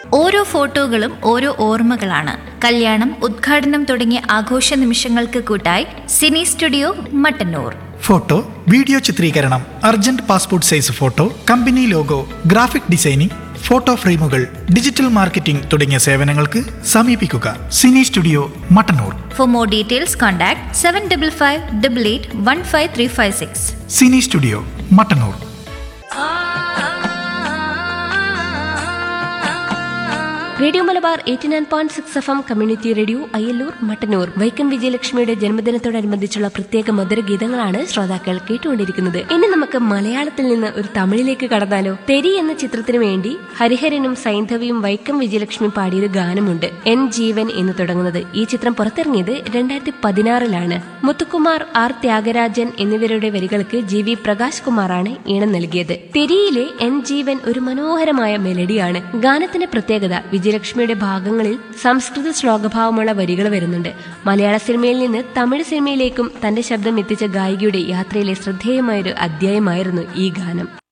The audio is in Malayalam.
ഓരോ ഫോട്ടോകളും ഓരോ ഓർമ്മകളാണ്. കല്യാണം, ഉദ്ഘാടനം തുടങ്ങിയ ആഘോഷ നിമിഷങ്ങൾക്ക് കൂട്ടായി Sini studio Mattannur. Photo, video ചിത്രീകരണം, urgent passport size photo, company logo, graphic designing, photo ഫ്രെയിമുകൾ, ഡിജിറ്റൽ മാർക്കറ്റിംഗ് തുടങ്ങിയ സേവനങ്ങൾക്ക് സമീപിക്കുക Sini studio Mattannur. For more details contact 7555881536. Sini studio Mattannur. Radio Malabar 89.6 FM community radio Ayyallur Mattannur. Vaikom വിജയലക്ഷ്മിയുടെ ജന്മദിനത്തോടനുബന്ധിച്ചുള്ള പ്രത്യേക മധുരഗീതങ്ങളാണ് ശ്രോതാക്കൾ കേട്ടുകൊണ്ടിരിക്കുന്നത്. ഇനി നമുക്ക് മലയാളത്തിൽ നിന്ന് ഒരു തമിഴിലേക്ക് കടന്നാലോ? തെരി എന്ന ചിത്രത്തിനു വേണ്ടി ഹരിഹരനും സൈന്ധവിയും വൈക്കം വിജയലക്ഷ്മി പാടിയൊരു ഗാനമുണ്ട്, എൻ ജീവൻ എന്ന് തുടങ്ങുന്നത്. ഈ ചിത്രം പുറത്തിറങ്ങിയത് 2016 മുത്തുകുമാർ, ആർ ത്യാഗരാജൻ എന്നിവരുടെ വരികൾക്ക് GV പ്രകാശ് കുമാറാണ് ഈണം നൽകിയത്. തെരിയിലെ എൻ ജീവൻ ഒരു മനോഹരമായ മെലഡിയാണ്. ഗാനത്തിന്റെ പ്രത്യേകത, വിജയലക്ഷ്മിയുടെ ഭാഗങ്ങളിൽ സംസ്കൃത ശ്ലോകഭാവമുള്ള വരികൾ വരുന്നുണ്ട്. മലയാള സിനിമയിൽ നിന്ന് തമിഴ് സിനിമയിലേക്കും തന്റെ ശബ്ദം എത്തിച്ച ഗായികയുടെ യാത്രയിലെ ശ്രദ്ധേയമായൊരു അധ്യായമായിരുന്നു ഈ ഗാനം.